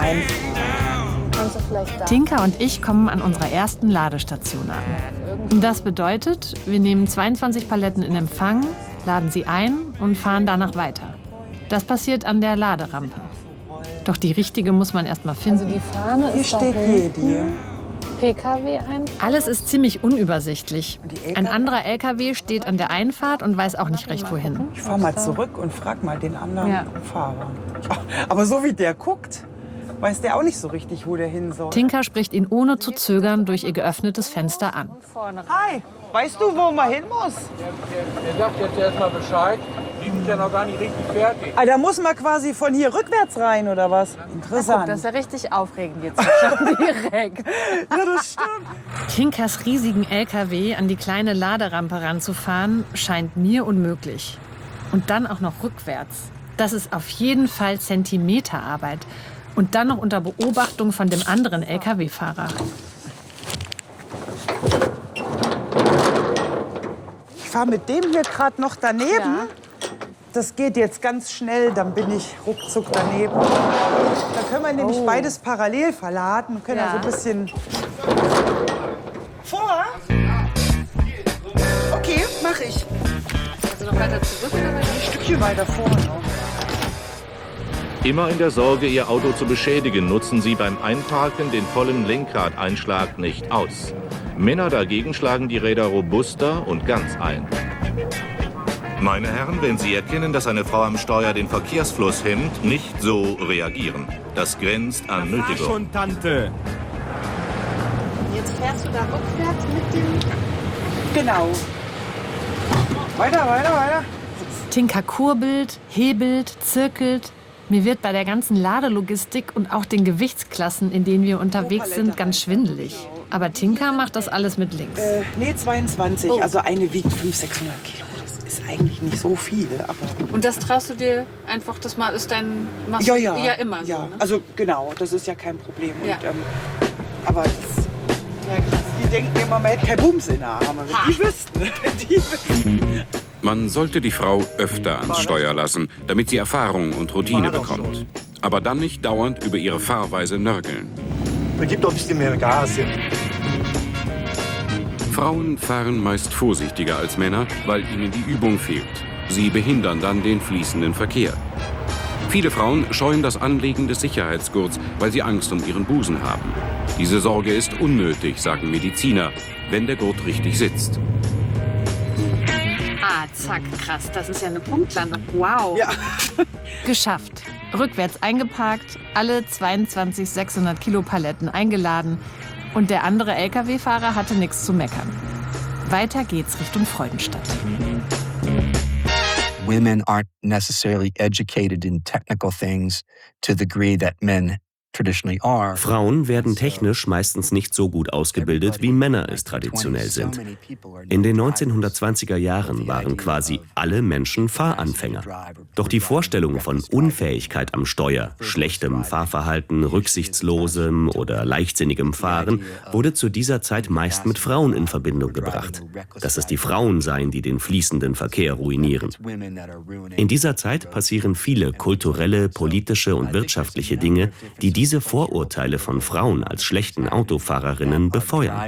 ein. Kannst du vielleicht da? Tinka und ich kommen an unserer ersten Ladestation an. Und das bedeutet, wir nehmen 22 Paletten in Empfang, laden sie ein und fahren danach weiter. Das passiert an der Laderampe. Doch die richtige muss man erst mal finden. Also die Fahne Hier ist da steht Jedi. PKW ein. Alles ist ziemlich unübersichtlich. Ein anderer LKW steht an der Einfahrt und weiß auch nicht recht wohin. Ich fahr mal zurück und frag mal den anderen Ja. Fahrer. Aber so wie der guckt, weiß der auch nicht so richtig, wo der hin soll. Tinka spricht ihn ohne zu zögern durch ihr geöffnetes Fenster an. Hi, weißt du, wo man hin muss? Der sagt jetzt erstmal Bescheid. Die sind ja noch gar nicht richtig fertig. Ah, da muss man quasi von hier rückwärts rein, oder was? Guck, Interessant. das ist ja richtig aufregend jetzt schon direkt. Ja, das stimmt. Tinkas riesigen LKW an die kleine Laderampe ranzufahren, scheint mir unmöglich. Und dann auch noch rückwärts. Das ist auf jeden Fall Zentimeterarbeit. Und dann noch unter Beobachtung von dem anderen LKW-Fahrer. Ich fahre mit dem hier gerade noch daneben. Ja. Das geht jetzt ganz schnell, dann bin ich ruckzuck daneben. Da können wir nämlich beides parallel verladen, können Ja. also ein bisschen vor. Okay, mache ich. Also noch weiter zurück oder weiter? Ein Stückchen weiter vorne. Immer in der Sorge, ihr Auto zu beschädigen, nutzen sie beim Einparken den vollen Lenkradeinschlag nicht aus. Männer dagegen schlagen die Räder robuster und ganz ein. Meine Herren, wenn Sie erkennen, dass eine Frau am Steuer den Verkehrsfluss hemmt, nicht so reagieren. Das grenzt an Nötigung. Schon, Tante. Jetzt fährst du da rückwärts mit dem... Genau. Weiter, weiter, weiter. Tinka kurbelt, hebelt, zirkelt. Mir wird bei der ganzen Ladelogistik und auch den Gewichtsklassen, in denen wir unterwegs sind, ganz schwindelig. Aber Tinka macht das alles mit links. Nee, 22. Also eine wiegt 500, 600 Kilo. Das ist eigentlich nicht so viel. Aber Und das traust du dir einfach, das mal ist dein... Machst ja, du ja. ja immer so, Ja, ne? also genau, das ist ja kein Problem. Ja. Und, aber das, die denken immer, man hätte kein Bums in der Arme. Die wüssten. Die wüssten. Man sollte die Frau öfter ans Steuer lassen, damit sie Erfahrung und Routine bekommt. Aber dann nicht dauernd über ihre Fahrweise nörgeln. Gib doch ein bisschen mehr Gas. Frauen fahren meist vorsichtiger als Männer, weil ihnen die Übung fehlt. Sie behindern dann den fließenden Verkehr. Viele Frauen scheuen das Anlegen des Sicherheitsgurts, weil sie Angst um ihren Busen haben. Diese Sorge ist unnötig, sagen Mediziner, wenn der Gurt richtig sitzt. Ah, zack, krass. Das ist ja eine Punktlandung. Wow. Ja. Geschafft. Rückwärts eingeparkt, alle 22 600 Kilo Paletten eingeladen. Und der andere LKW-Fahrer hatte nichts zu meckern. Weiter geht's Richtung Freudenstadt. Women aren't necessarily educated in technical things to the degree that men traditionally are. Frauen werden technisch meistens nicht so gut ausgebildet, wie Männer es traditionell sind. In den 1920er Jahren waren quasi alle Menschen Fahranfänger. Doch die Vorstellung von Unfähigkeit am Steuer, schlechtem Fahrverhalten, rücksichtslosem oder leichtsinnigem Fahren wurde zu dieser Zeit meist mit Frauen in Verbindung gebracht. Dass es die Frauen seien, die den fließenden Verkehr ruinieren. In dieser Zeit passieren viele kulturelle, politische und wirtschaftliche Dinge, die diese Vorurteile von Frauen als schlechten Autofahrerinnen befeuern.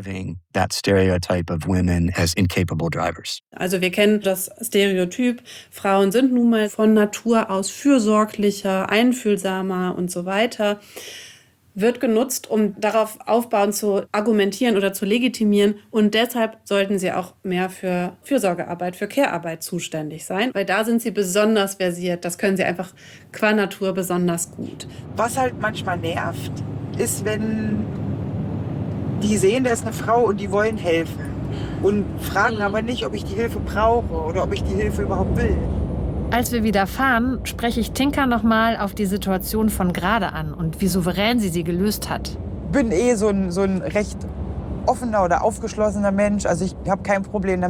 Also wir kennen das Stereotyp, Frauen sind nun mal von Natur aus fürsorglicher, einfühlsamer und so weiter. Wird genutzt, um darauf aufbauend zu argumentieren oder zu legitimieren. Und deshalb sollten sie auch mehr für Fürsorgearbeit, für Care-Arbeit zuständig sein. Weil da sind sie besonders versiert. Das können sie einfach qua Natur besonders gut. Was halt manchmal nervt, ist, wenn die sehen, da ist eine Frau und die wollen helfen. Und fragen aber nicht, ob ich die Hilfe brauche oder ob ich die Hilfe überhaupt will. Als wir wieder fahren, spreche ich Tinka nochmal auf die Situation von gerade an und wie souverän sie gelöst hat. Ich bin so ein recht offener oder aufgeschlossener Mensch. Also ich habe kein Problem damit.